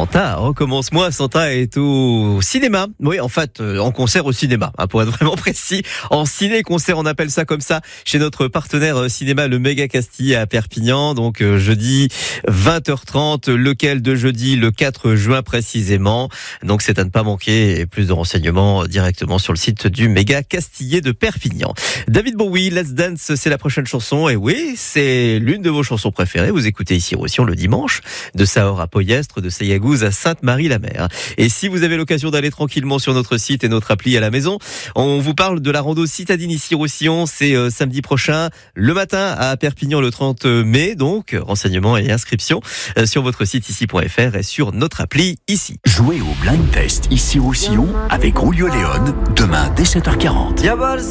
Santa recommence. Moi, Santa est au cinéma. Oui, en fait, en concert au cinéma, pour être vraiment précis. En ciné-concert, on appelle ça comme ça, chez notre partenaire cinéma, le Méga Castille à Perpignan. Donc, jeudi 20h30, lequel de jeudi, le 4 juin précisément. Donc, c'est à ne pas manquer. Et plus de renseignements directement sur le site du Méga Castillé de Perpignan. David Bowie, Let's Dance, c'est la prochaine chanson. Et oui, c'est l'une de vos chansons préférées. Vous écoutez ici Roussillon le dimanche, de Sahor à Poyestre, de Sayagouz à Sainte-Marie-la-Mer. Et si vous avez l'occasion d'aller tranquillement sur notre site et notre appli à la maison, on vous parle de la rando citadine ici Roussillon. C'est samedi prochain, le matin à Perpignan le 30 mai. Donc, renseignements et inscriptions sur votre site ici.fr et sur notre appli ici. Jouez au Blind Test ici Roussillon avec Rulio Léon demain dès 7h40.